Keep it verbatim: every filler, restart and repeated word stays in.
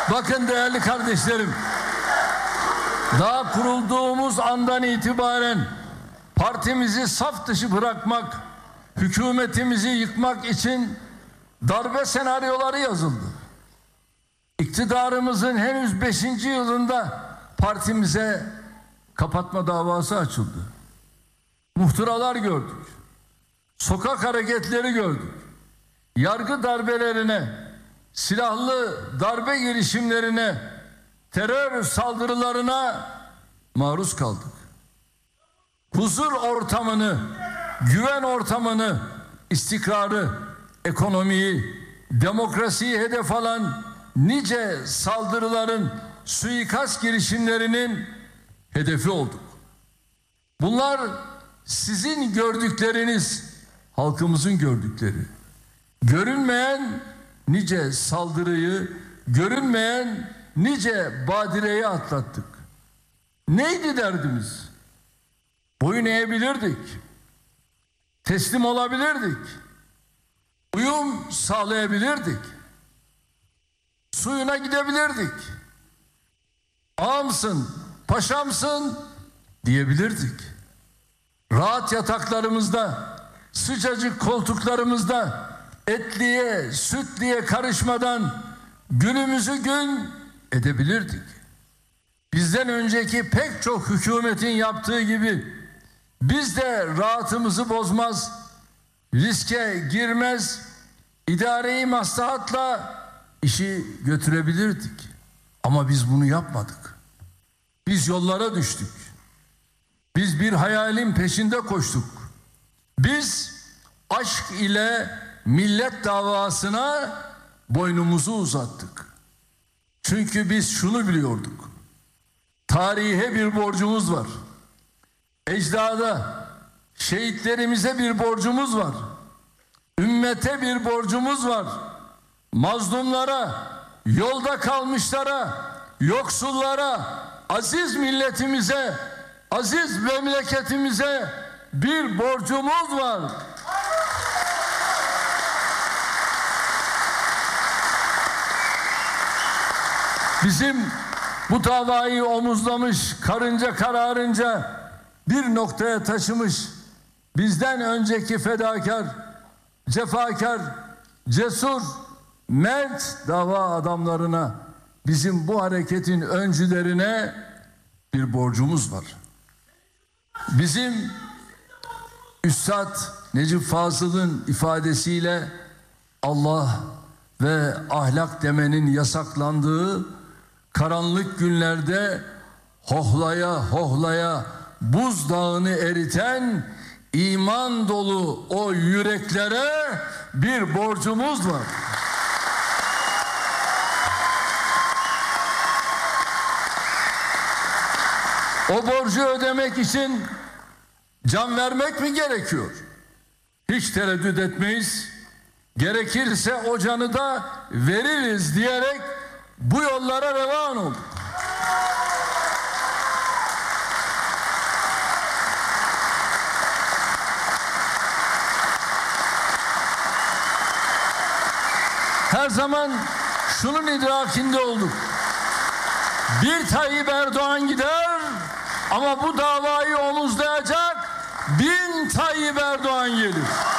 Bakın değerli kardeşlerim, daha kurulduğumuz andan itibaren partimizi saf dışı bırakmak, hükümetimizi yıkmak için darbe senaryoları yazıldı. İktidarımızın henüz beşinci yılında partimize kapatma davası açıldı. Muhtıralar gördük. Sokak hareketleri gördük. Yargı darbelerine, silahlı darbe girişimlerine, terör saldırılarına maruz kaldık. Huzur ortamını, güven ortamını, istikrarı, ekonomiyi, demokrasiyi hedef alan nice saldırıların, suikast girişimlerinin hedefi olduk. Bunlar sizin gördükleriniz, halkımızın gördükleri. Görünmeyen nice saldırıyı, görünmeyen nice badireyi atlattık. Neydi derdimiz? Boyun eğebilirdik. Teslim olabilirdik. Uyum sağlayabilirdik. Suyuna gidebilirdik. Ağamsın, paşamsın diyebilirdik. Rahat yataklarımızda, sıcacık koltuklarımızda etliye, sütliye karışmadan günümüzü gün edebilirdik. Bizden önceki pek çok hükümetin yaptığı gibi biz de rahatımızı bozmaz, riske girmez, idareyi maslahatla işi götürebilirdik. Ama biz bunu yapmadık. Biz yollara düştük. Biz bir hayalin peşinde koştuk. Biz aşk ile millet davasına boynumuzu uzattık. Çünkü biz şunu biliyorduk. Tarihe bir borcumuz var. Ecdada, şehitlerimize bir borcumuz var. Ümmete bir borcumuz var. Mazlumlara, yolda kalmışlara, yoksullara, aziz milletimize, aziz memleketimize bir borcumuz var. Bizim bu davayı omuzlamış, karınca kararınca bir noktaya taşımış, bizden önceki fedakar, cefakar, cesur, mert dava adamlarına, bizim bu hareketin öncülerine bir borcumuz var. Bizim Üstad Necip Fazıl'ın ifadesiyle Allah ve ahlak demenin yasaklandığı karanlık günlerde hohlaya hohlaya buzdağını eriten iman dolu o yüreklere bir borcumuz var. O borcu ödemek için can vermek mi gerekiyor? Hiç tereddüt etmeyiz. Gerekirse o canı da veririz diyerek bu yollara revan olduk. Her zaman şunun idrakinde olduk. Bir Tayyip Erdoğan gider ama bu davayı omuzlayacak bin Tayyip Erdoğan gelir.